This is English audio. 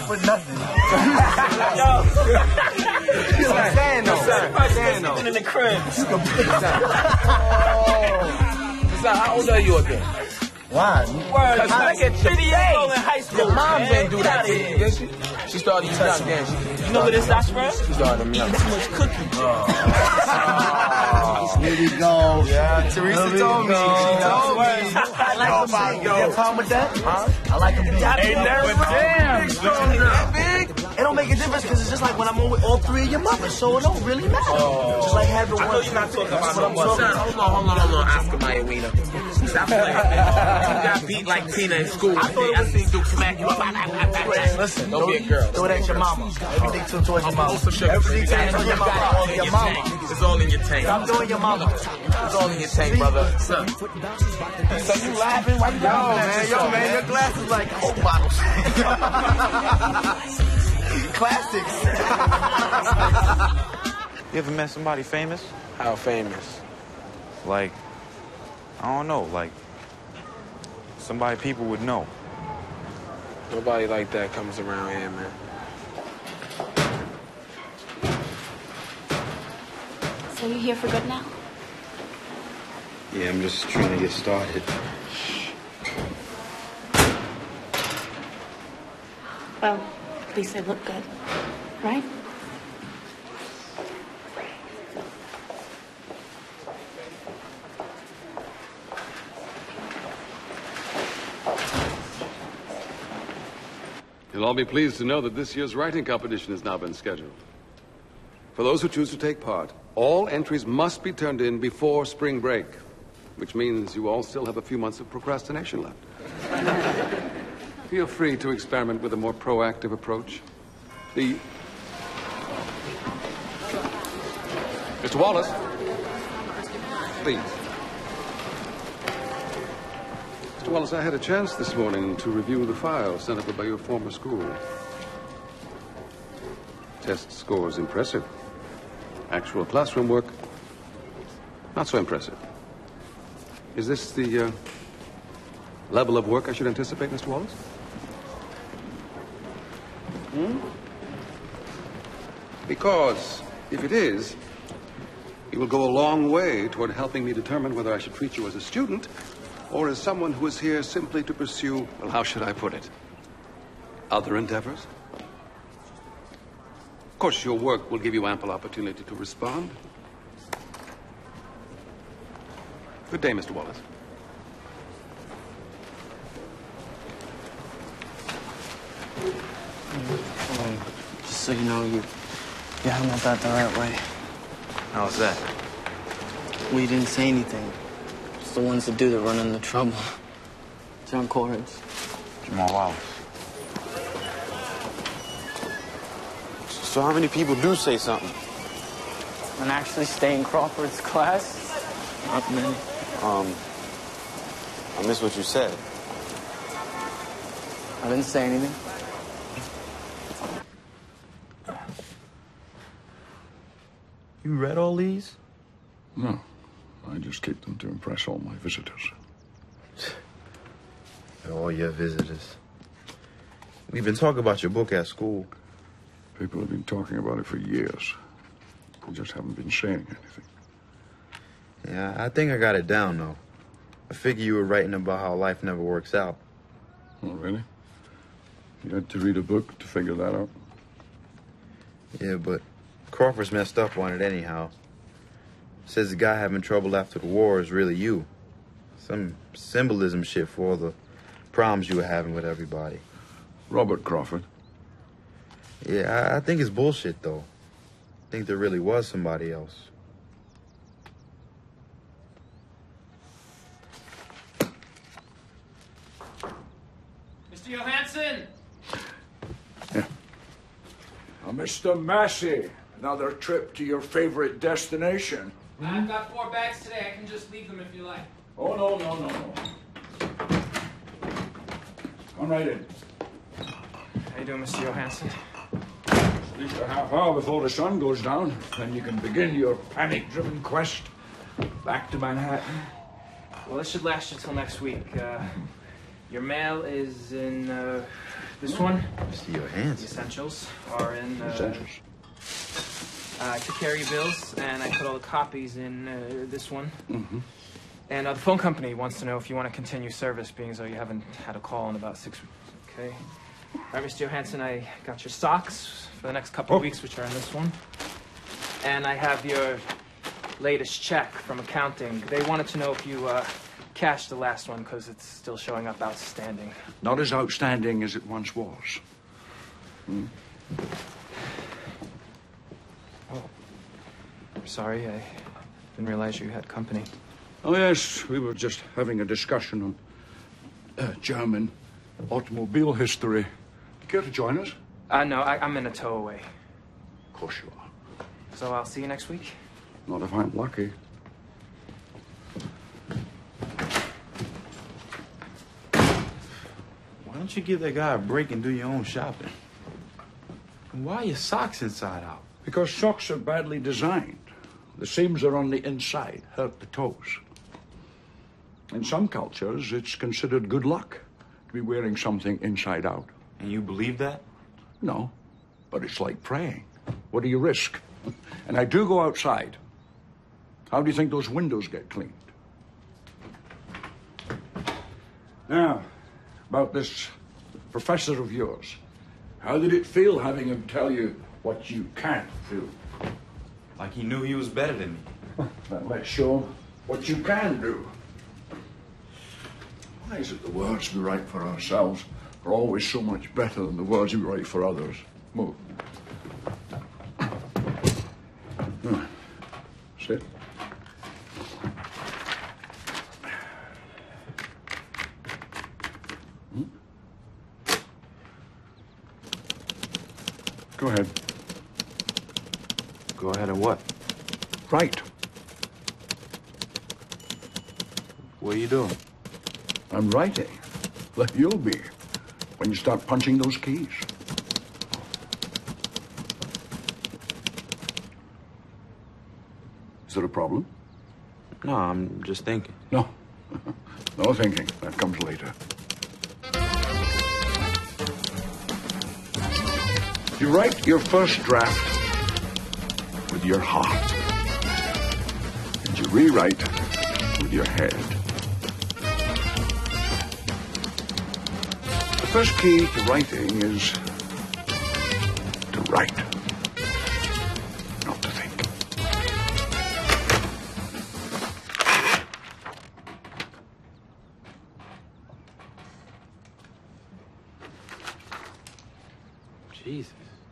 for nothing. He's like saying though. Sitting in the crib. How old are you again? Why? Word, I get 38 in high school. Your mom didn't do that to to you, did she? She started you young, didn't she? You know where this that's from? She started me young. Too much cookie. Here we go. Yeah, Teresa told me. She told me. I like him big. You have a problem with that? Huh? I like him big. Damn. It don't make a difference because it's just like when I'm on with all three of your mothers, so it don't really matter. Just like having one. I know you're not talking about no mother. Hold on, Oscar Mayer Wiener. Stop playing. You got beat like Tina in school. I seen Duke smack you up. Listen, don't be a girl. Throw it at your mama. Everything towards your mama. Everything towards your mama. All your mama. It's all in your tank. I'm doing your mama. It's all in your tank, brother. So you laughing? Why you laughing? Yo, man, your glass is like Coke bottles. Classics. You ever met somebody famous? How famous? Like, I don't know, like somebody people would know. Nobody like that comes around here, man. So you're here for good now? Yeah, I'm just trying to get started. Well, at least they look good, right? You'll all be pleased to know that this year's writing competition has now been scheduled. For those who choose to take part, all entries must be turned in before spring break, which means you all still have a few months of procrastination left. Feel free to experiment with a more proactive approach. Mr. Wallace, please. Mr. Wallace, I had a chance this morning to review the file sent over by your former school. Test scores impressive. Actual classroom work, not so impressive. Is this the level of work I should anticipate, Mr. Wallace? Because if it is, it will go a long way toward helping me determine whether I should treat you as a student or as someone who is here simply to pursue, well, how should I put it, other endeavors? Of course, your work will give you ample opportunity to respond. Good day, Mr. Wallace. Just so you know, you handled that the right way. How's that? We didn't say anything. It's the ones that do that run into trouble. John Corrins. Jamal Wallace. So how many people do say something? And actually stay in Crawford's class? Not many. I missed what you said. I didn't say anything. You read all these? No. I just keep them to impress all my visitors. All your visitors. We've been talking about your book at school. People have been talking about it for years. I just haven't been saying anything. Yeah, I think I got it down, though. I figure you were writing about how life never works out. Oh, really? You had to read a book to figure that out? Yeah, but Crawford's messed up on it anyhow. Says the guy having trouble after the war is really you. Some symbolism shit for all the problems you were having with everybody. Robert Crawford? Yeah, I think it's bullshit, though. I think there really was somebody else. Mr. Johansson! Yeah. Mr. Massey, another trip to your favorite destination. I've got 4 bags today. I can just leave them if you like. Oh, no. Come right in. How you doing, Mr. Johansson? At least a half hour before the sun goes down. Then you can begin your panic-driven quest back to Manhattan. Well, this should last you till next week. Your mail is in This one, Mr. Johansson. the essentials, are in. Essentials. I took care of your bills, and I put all the copies in this one. Mm-hmm. And the phone company wants to know if you want to continue service, being as though you haven't had a call in about 6 weeks. Okay. All right, Mr. Johansson, I got your socks for the next couple of weeks, which are in this one. And I have your latest check from accounting. They wanted to know if you cashed the last one, because it's still showing up outstanding. Not as outstanding as it once was. Hmm? Oh. I'm sorry, I didn't realize you had company. Oh, yes, we were just having a discussion on German automobile history. You care to join us? No, I'm in a tow-away. Of course you are. So I'll see you next week? Not if I'm lucky. Why don't you give that guy a break and do your own shopping? And why are your socks inside out? Because socks are badly designed. The seams are on the inside, hurt the toes. In some cultures, it's considered good luck to be wearing something inside out. And you believe that? No, but it's like praying. What do you risk? And I do go outside. How do you think those windows get cleaned? Now, about this professor of yours. How did it feel having him tell you what you can't do? Like he knew he was better than me. Then let's show him what you can do. Why is it the words we write for ourselves are always so much better than the words we write for others? Move. Sit. Go ahead. Go ahead and what? Write. What are you doing? I'm writing. Like you'll be when you start punching those keys. Is there a problem? No, I'm just thinking. No. No thinking. That comes later. You write your first draft with your heart. And you rewrite with your head. The first key to writing is to write, not to think. Jesus.